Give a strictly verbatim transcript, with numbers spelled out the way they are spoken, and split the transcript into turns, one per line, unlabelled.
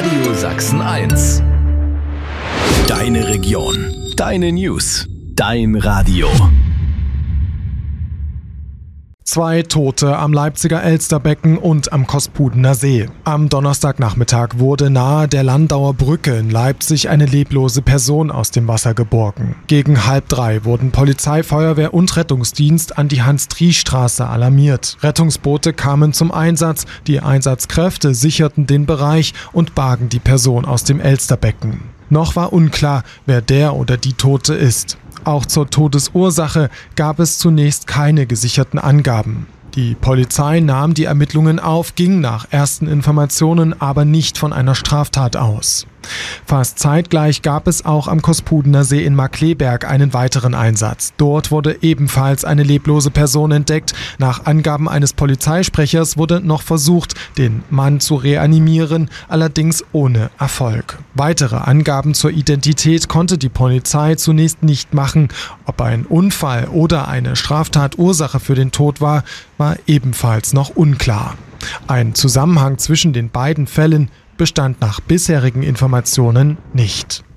Radio Sachsen eins. Deine Region, deine News, dein Radio.
Zwei Tote am Leipziger Elsterbecken und am Kospudener See. Am Donnerstagnachmittag wurde nahe der Landauer Brücke in Leipzig eine leblose Person aus dem Wasser geborgen. Gegen halb drei wurden Polizei, Feuerwehr und Rettungsdienst an die Hans-Dries-Straße alarmiert. Rettungsboote kamen zum Einsatz, die Einsatzkräfte sicherten den Bereich und bargen die Person aus dem Elsterbecken. Noch war unklar, wer der oder die Tote ist. Auch zur Todesursache gab es zunächst keine gesicherten Angaben. Die Polizei nahm die Ermittlungen auf, ging nach ersten Informationen aber nicht von einer Straftat aus. Fast zeitgleich gab es auch am Kospudener See in Markkleeberg einen weiteren Einsatz. Dort wurde ebenfalls eine leblose Person entdeckt. Nach Angaben eines Polizeisprechers wurde noch versucht, den Mann zu reanimieren, allerdings ohne Erfolg. Weitere Angaben zur Identität konnte die Polizei zunächst nicht machen. Ob ein Unfall oder eine Straftatursache für den Tod war, war ebenfalls noch unklar. Ein Zusammenhang zwischen den beiden Fällen bestand nach bisherigen Informationen nicht.